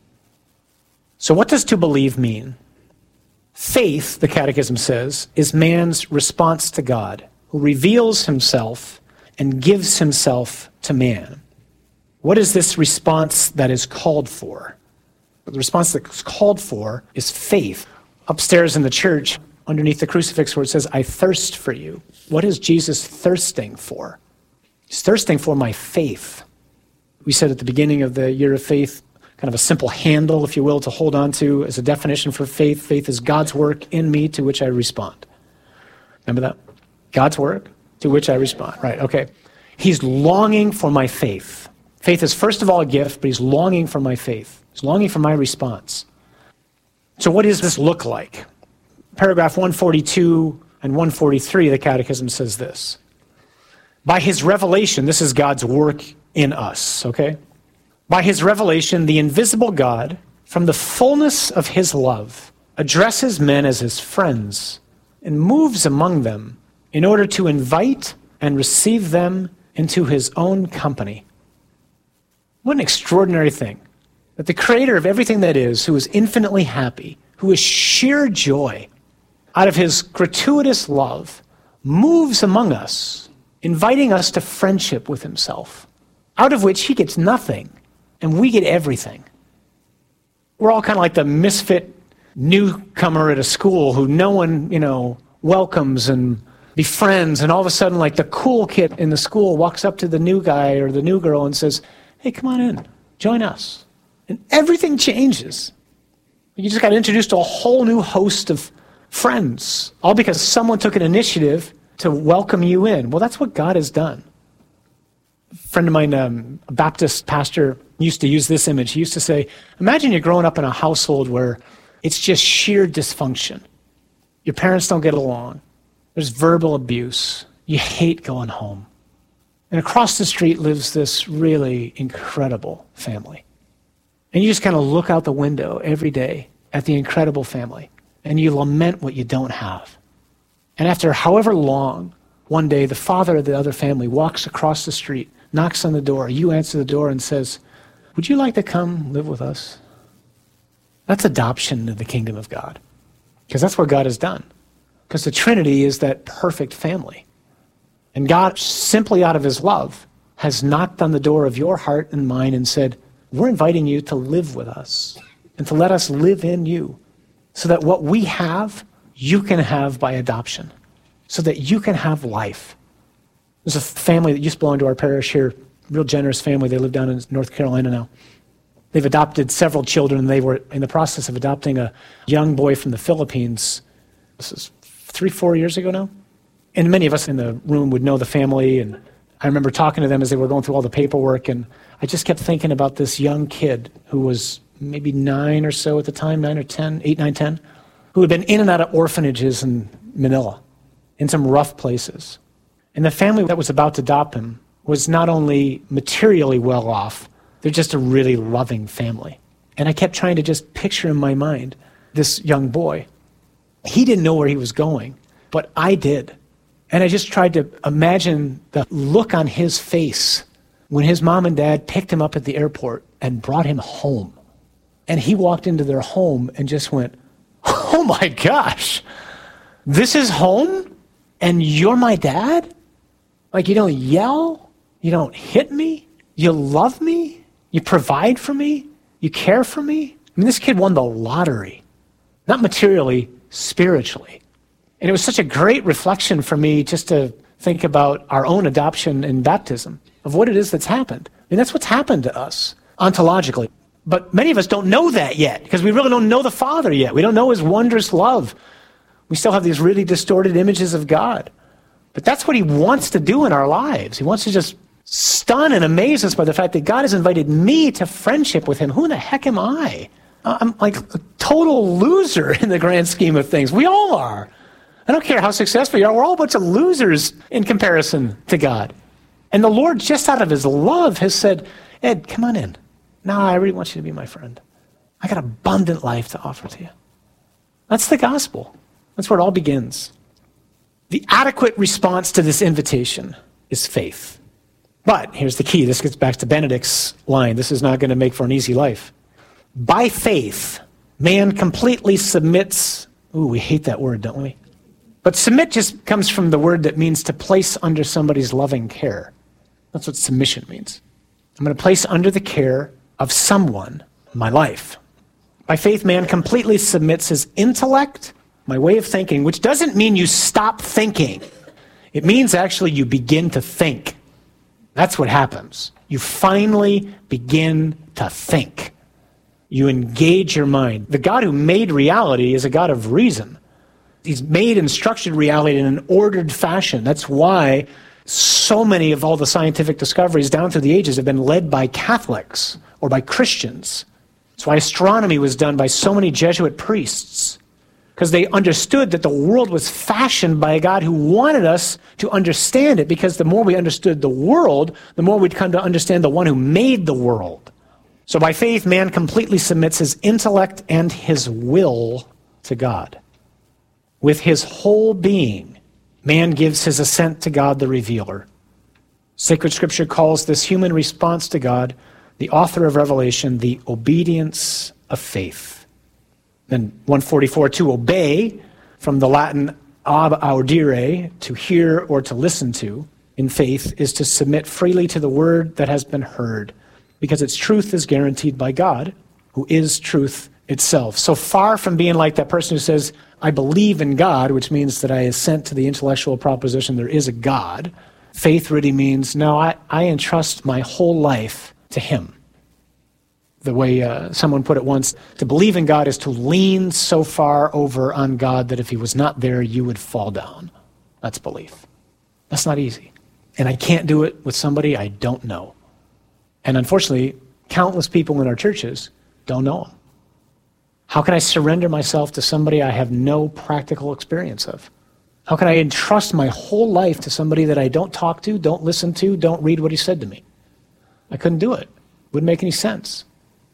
So what does to believe mean? Faith, the Catechism says, is man's response to God, who reveals himself and gives himself to man. What is this response that is called for? The response that's called for is faith. Upstairs in the church, underneath the crucifix where it says, I thirst for you. What is Jesus thirsting for? He's thirsting for my faith. We said at the beginning of the year of faith, kind of a simple handle, if you will, to hold on to as a definition for faith. Faith is God's work in me to which I respond. Remember that? God's work to which I respond. Right, okay. He's longing for my faith. Faith is first of all a gift, but he's longing for my faith. He's longing for my response. So what does this look like? Paragraph one forty-two and one forty-three of the Catechism says this. By his revelation, this is God's work in us, okay? By his revelation, the invisible God, from the fullness of his love, addresses men as his friends and moves among them in order to invite and receive them into his own company. What an extraordinary thing. That the creator of everything that is, who is infinitely happy, who is sheer joy, out of his gratuitous love, moves among us, inviting us to friendship with himself, out of which he gets nothing, and we get everything. We're all kind of like the misfit newcomer at a school who no one, you know, welcomes and befriends, and all of a sudden, like the cool kid in the school walks up to the new guy or the new girl and says, hey, come on in, join us. And everything changes. You just got introduced to a whole new host of friends, all because someone took an initiative to welcome you in. Well, that's what God has done. A friend of mine, um, a Baptist pastor, used to use this image. He used to say, imagine you're growing up in a household where it's just sheer dysfunction. Your parents don't get along. There's verbal abuse. You hate going home. And across the street lives this really incredible family. And you just kind of look out the window every day at the incredible family, and you lament what you don't have. And after however long, one day the father of the other family walks across the street, knocks on the door, you answer the door and says, would you like to come live with us? That's adoption in the kingdom of God. Because that's what God has done. Because the Trinity is that perfect family. And God, simply out of his love, has knocked on the door of your heart and mine and said, we're inviting you to live with us and to let us live in you so that what we have, you can have by adoption, so that you can have life. There's a family that used to belong to our parish here, real generous family. They live down in North Carolina now. They've adopted several children, and they were in the process of adopting a young boy from the Philippines. This is three, four years ago now. And many of us in the room would know the family, and I remember talking to them as they were going through all the paperwork, and I just kept thinking about this young kid who was maybe nine or so at the time, nine or ten, eight, nine, ten, who had been in and out of orphanages in Manila, in some rough places. And the family that was about to adopt him was not only materially well off, they're just a really loving family. And I kept trying to just picture in my mind this young boy. He didn't know where he was going, but I did. And I just tried to imagine the look on his face when his mom and dad picked him up at the airport and brought him home. And he walked into their home and just went, oh my gosh, this is home? And you're my dad? Like, you don't yell? You don't hit me? You love me? You provide for me? You care for me? I mean, this kid won the lottery. Not materially, spiritually. And it was such a great reflection for me just to think about our own adoption and baptism, of what it is that's happened. I mean, that's what's happened to us, ontologically. But many of us don't know that yet, because we really don't know the Father yet. We don't know his wondrous love. We still have these really distorted images of God. But that's what he wants to do in our lives. He wants to just stun and amaze us by the fact that God has invited me to friendship with him. Who in the heck am I? I'm like a total loser in the grand scheme of things. We all are. I don't care how successful you are. We're all a bunch of losers in comparison to God. And the Lord, just out of his love, has said, Ed, come on in. Now I really want you to be my friend. I got abundant life to offer to you. That's the gospel. That's where it all begins. The adequate response to this invitation is faith. But here's the key. This gets back to Benedict's line. This is not going to make for an easy life. By faith, man completely submits. Ooh, we hate that word, don't we? But submit just comes from the word that means to place under somebody's loving care. That's what submission means. I'm going to place under the care of someone my life. By faith, man completely submits his intellect, my way of thinking, which doesn't mean you stop thinking. It means actually you begin to think. That's what happens. You finally begin to think. You engage your mind. The God who made reality is a God of reason. He's made and structured reality in an ordered fashion. That's why so many of all the scientific discoveries down through the ages have been led by Catholics or by Christians. That's why astronomy was done by so many Jesuit priests, because they understood that the world was fashioned by a God who wanted us to understand it, because the more we understood the world, the more we'd come to understand the one who made the world. So by faith, man completely submits his intellect and his will to God. With his whole being, man gives his assent to God the revealer. Sacred Scripture calls this human response to God, the author of Revelation, the obedience of faith. Then one forty-four, to obey, from the Latin ab audire, to hear or to listen to, in faith, is to submit freely to the word that has been heard, because its truth is guaranteed by God, who is truth itself. So far from being like that person who says, I believe in God, which means that I assent to the intellectual proposition there is a God, faith really means, no, I, I entrust my whole life to him. The way uh, someone put it once, to believe in God is to lean so far over on God that if he was not there, you would fall down. That's belief. That's not easy. And I can't do it with somebody I don't know. And unfortunately, countless people in our churches don't know him. How can I surrender myself to somebody I have no practical experience of? How can I entrust my whole life to somebody that I don't talk to, don't listen to, don't read what he said to me? I couldn't do it. Wouldn't make any sense.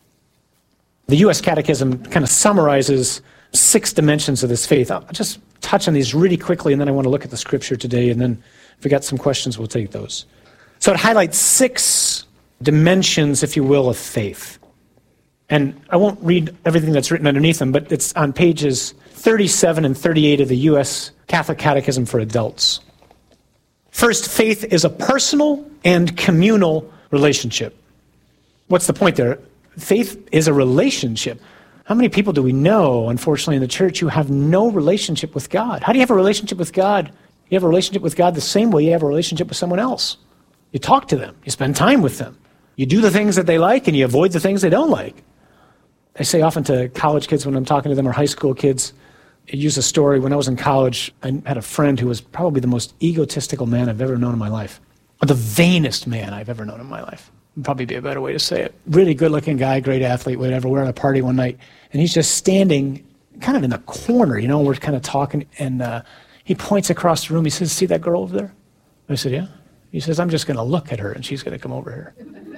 The U S Catechism kind of summarizes six dimensions of this faith. I'll just touch on these really quickly, and then I want to look at the scripture today, and then if we got some questions, we'll take those. So it highlights six dimensions, if you will, of faith. And I won't read everything that's written underneath them, but it's on pages thirty-seven and thirty-eight of the U S Catholic Catechism for Adults. First, faith is a personal and communal relationship. What's the point there? Faith is a relationship. How many people do we know, unfortunately, in the church who have no relationship with God? How do you have a relationship with God? You have a relationship with God the same way you have a relationship with someone else. You talk to them. You spend time with them. You do the things that they like, and you avoid the things they don't like. I say often to college kids when I'm talking to them, or high school kids, I use a story. When I was in college, I had a friend who was probably the most egotistical man I've ever known in my life. Or the vainest man I've ever known in my life. Would probably be a better way to say it. Really good-looking guy, great athlete, whatever. We're at a party one night, and he's just standing kind of in the corner, you know, we're kind of talking, and uh, he points across the room. He says, "See that girl over there?" I said, "Yeah." He says, "I'm just going to look at her, and she's going to come over here."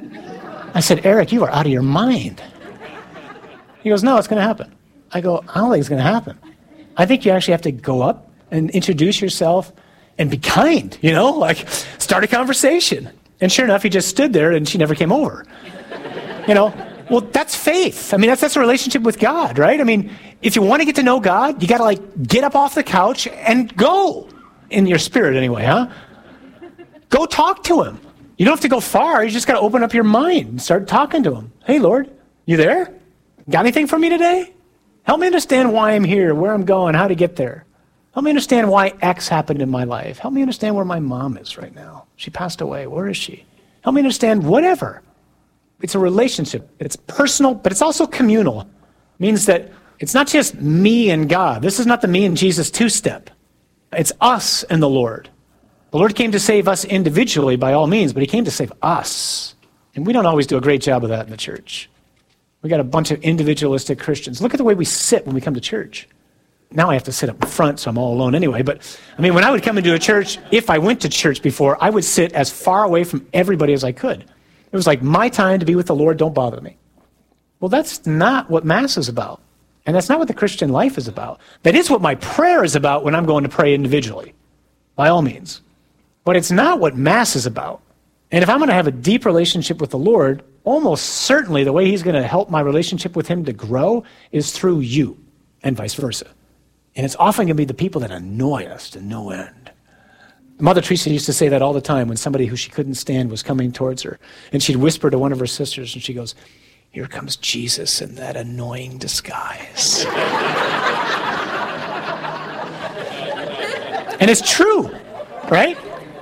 I said, "Eric, you are out of your mind." He goes, "No, it's going to happen." I go, "I don't think it's going to happen. I think you actually have to go up and introduce yourself and be kind, you know, like start a conversation." And sure enough, he just stood there and she never came over. You know, well, that's faith. I mean, that's, that's a relationship with God, right? I mean, if you want to get to know God, you got to like get up off the couch and go, in your spirit anyway, huh? Go talk to him. You don't have to go far. You just got to open up your mind and start talking to him. "Hey, Lord, you there? Got anything for me today? Help me understand why I'm here, where I'm going, how to get there. Help me understand why X happened in my life. Help me understand where my mom is right now. She passed away. Where is she? Help me understand whatever." It's a relationship. It's personal, but it's also communal. It means that it's not just me and God. This is not the me and Jesus two-step. It's us and the Lord. The Lord came to save us individually by all means, but he came to save us. And we don't always do a great job of that in the church. We got a bunch of individualistic Christians. Look at the way we sit when we come to church. Now I have to sit up front, so I'm all alone anyway. But, I mean, when I would come into a church, if I went to church before, I would sit as far away from everybody as I could. It was like, my time to be with the Lord, don't bother me. Well, that's not what Mass is about. And that's not what the Christian life is about. That is what my prayer is about when I'm going to pray individually, by all means. But it's not what Mass is about. And if I'm going to have a deep relationship with the Lord, almost certainly the way he's going to help my relationship with him to grow is through you, and vice versa. And it's often going to be the people that annoy us to no end. Mother Teresa used to say that all the time when somebody who she couldn't stand was coming towards her. And she'd whisper to one of her sisters, and she goes, "Here comes Jesus in that annoying disguise." And it's true, right?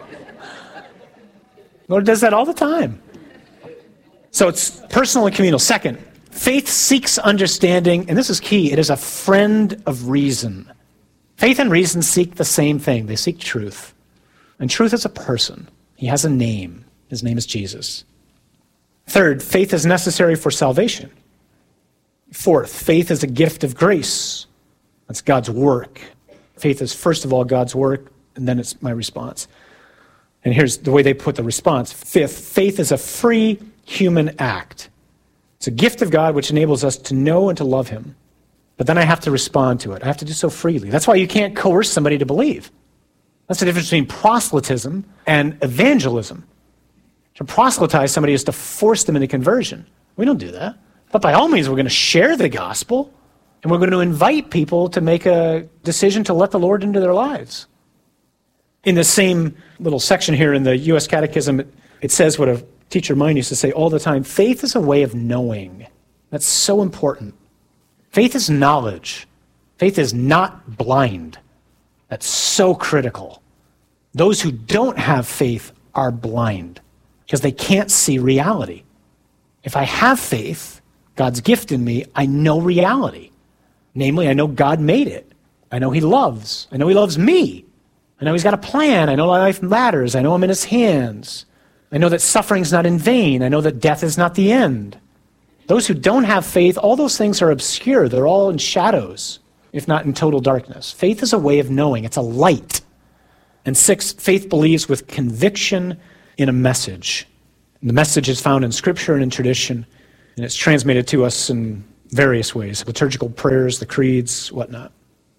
Lord does that all the time. So it's personal and communal. Second, faith seeks understanding, and this is key, it is a friend of reason. Faith and reason seek the same thing. They seek truth. And truth is a person. He has a name. His name is Jesus. Third, faith is necessary for salvation. Fourth, faith is a gift of grace. That's God's work. Faith is first of all God's work, and then it's my response. And here's the way they put the response. Fifth, faith is a free human act. It's a gift of God which enables us to know and to love him. But then I have to respond to it. I have to do so freely. That's why you can't coerce somebody to believe. That's the difference between proselytism and evangelism. To proselytize somebody is to force them into conversion. We don't do that. But by all means, we're going to share the gospel, and we're going to invite people to make a decision to let the Lord into their lives. In the same little section here in the U S Catechism, it says what a teacher of mine used to say all the time: faith is a way of knowing. That's so important. Faith is knowledge. Faith is not blind. That's so critical. Those who don't have faith are blind because they can't see reality. If I have faith, God's gift in me, I know reality. Namely, I know God made it. I know he loves. I know he loves me. I know he's got a plan. I know life matters. I know I'm in his hands. I know that suffering's not in vain. I know that death is not the end. Those who don't have faith, all those things are obscure. They're all in shadows, if not in total darkness. Faith is a way of knowing. It's a light. And six, faith believes with conviction in a message. And the message is found in Scripture and in tradition, and it's transmitted to us in various ways, liturgical prayers, the creeds, whatnot.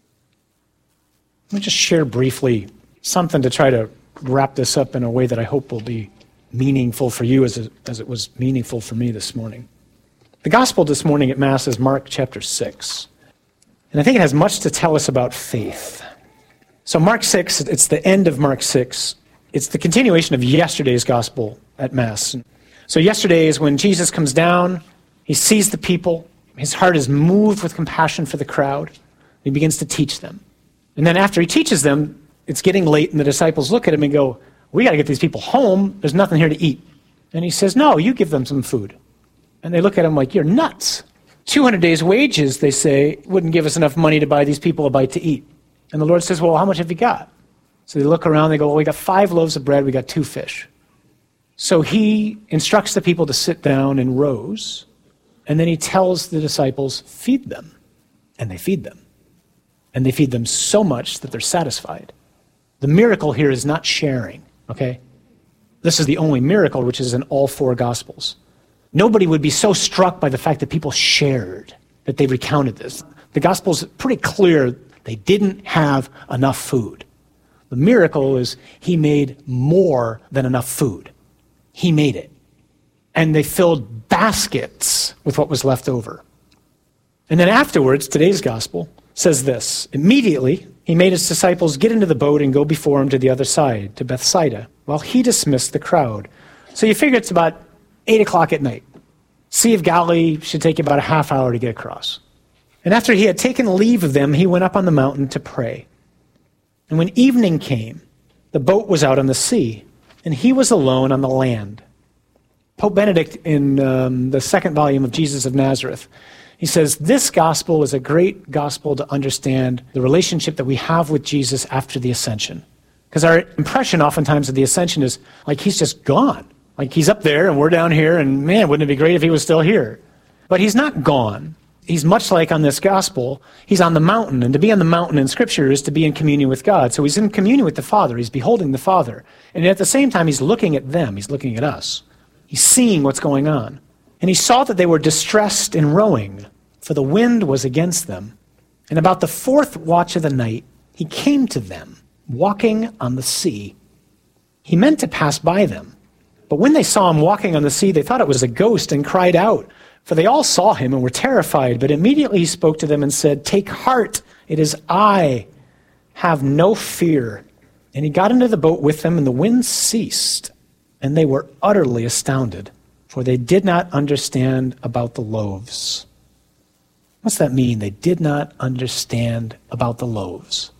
Let me just share briefly something to try to wrap this up in a way that I hope will be meaningful for you as, it, as it was meaningful for me this morning. The gospel this morning at Mass is Mark chapter six. And I think it has much to tell us about faith. So Mark six, it's the end of Mark six. It's the continuation of yesterday's gospel at Mass. So yesterday is when Jesus comes down, he sees the people, his heart is moved with compassion for the crowd, and he begins to teach them. And then after he teaches them, it's getting late, and the disciples look at him and go, we got to get these people home. There's nothing here to eat. And he says, no, you give them some food. And they look at him like, you're nuts. two hundred days' wages, they say, wouldn't give us enough money to buy these people a bite to eat. And the Lord says, well, how much have you got? So they look around, they go, well, we got five loaves of bread, we got two fish. So he instructs the people to sit down in rows, and then he tells the disciples, feed them. And they feed them. And they feed them so much that they're satisfied. The miracle here is not sharing, okay? This is the only miracle which is in all four Gospels. Nobody would be so struck by the fact that people shared, that they recounted this. The Gospel's pretty clear they didn't have enough food. The miracle is he made more than enough food. He made it. And they filled baskets with what was left over. And then afterwards, today's Gospel says this, immediately he made his disciples get into the boat and go before him to the other side, to Bethsaida, while he dismissed the crowd. So you figure it's about eight o'clock at night. Sea of Galilee should take you about a half hour to get across. And after he had taken leave of them, he went up on the mountain to pray. And when evening came, the boat was out on the sea, and he was alone on the land. Pope Benedict, in um, the second volume of Jesus of Nazareth, he says, this gospel is a great gospel to understand the relationship that we have with Jesus after the ascension. Because our impression oftentimes of the ascension is like he's just gone. Like he's up there and we're down here, and man, wouldn't it be great if he was still here? But he's not gone. He's much like on this gospel, he's on the mountain. And to be on the mountain in Scripture is to be in communion with God. So he's in communion with the Father. He's beholding the Father. And at the same time, he's looking at them. He's looking at us. He's seeing what's going on. And he saw that they were distressed in rowing, for the wind was against them. And about the fourth watch of the night, he came to them, walking on the sea. He meant to pass by them. But when they saw him walking on the sea, they thought it was a ghost and cried out. For they all saw him and were terrified. But immediately he spoke to them and said, take heart, it is I. Have no fear. And he got into the boat with them, and the wind ceased. And they were utterly astounded, for they did not understand about the loaves. What's that mean? They did not understand about the loaves.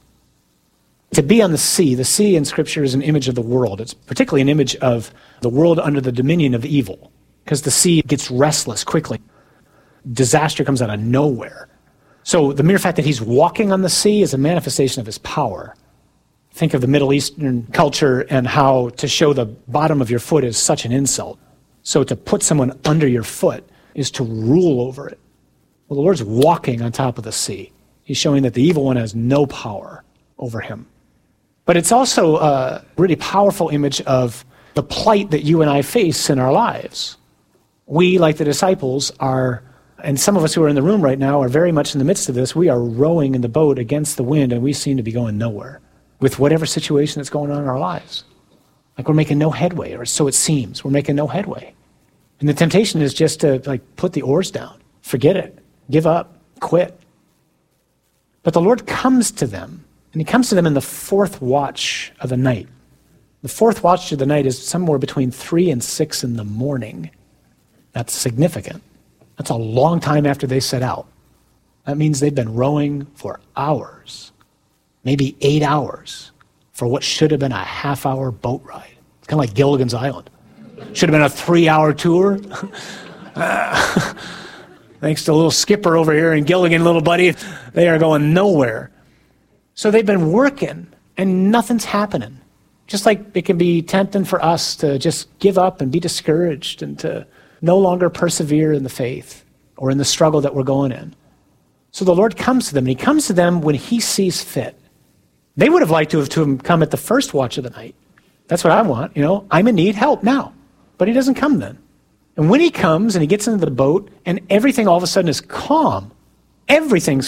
To be on the sea, the sea in Scripture is an image of the world. It's particularly an image of the world under the dominion of evil, because the sea gets restless quickly. Disaster comes out of nowhere. So the mere fact that he's walking on the sea is a manifestation of his power. Think of the Middle Eastern culture and how to show the bottom of your foot is such an insult. So to put someone under your foot is to rule over it. Well, the Lord's walking on top of the sea. He's showing that the evil one has no power over him. But it's also a really powerful image of the plight that you and I face in our lives. We, like the disciples, are, and some of us who are in the room right now are very much in the midst of this. We are rowing in the boat against the wind, and we seem to be going nowhere with whatever situation that's going on in our lives. Like we're making no headway, or so it seems. We're making no headway. And the temptation is just to like put the oars down, forget it, give up, quit. But the Lord comes to them, and he comes to them in the fourth watch of the night. The fourth watch of the night is somewhere between three and six in the morning. That's significant. That's a long time after they set out. That means they've been rowing for hours, maybe eight hours, for what should have been a half-hour boat ride. It's kind of like Gilligan's Island. Should have been a three-hour tour. uh, thanks to a little skipper over here in Gilligan, little buddy, they are going nowhere. So they've been working, and nothing's happening. Just like it can be tempting for us to just give up and be discouraged and to no longer persevere in the faith or in the struggle that we're going in. So the Lord comes to them, and he comes to them when he sees fit. They would have liked to have to him come at the first watch of the night. That's what I want, you know. I'm in need, help now. But he doesn't come then. And when he comes and he gets into the boat and everything all of a sudden is calm, everything's